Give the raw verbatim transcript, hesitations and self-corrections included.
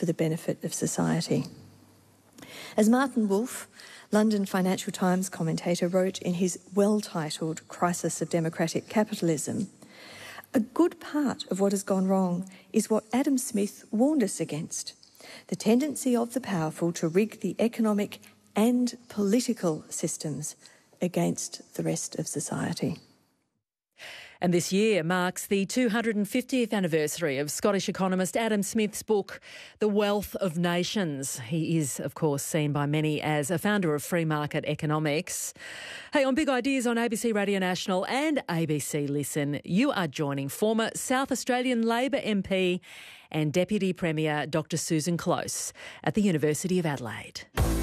for the benefit of society. As Martin Wolf, London Financial Times commentator, wrote in his well-titled Crisis of Democratic Capitalism, a good part of what has gone wrong is what Adam Smith warned us against, the tendency of the powerful to rig the economic and political systems against the rest of society. And this year marks the two hundred fiftieth anniversary of Scottish economist Adam Smith's book, The Wealth of Nations. He is, of course, seen by many as a founder of free market economics. Hey, on Big Ideas on A B C Radio National and A B C Listen, you are joining former South Australian Labor M P and Deputy Premier Doctor Susan Close at the University of Adelaide.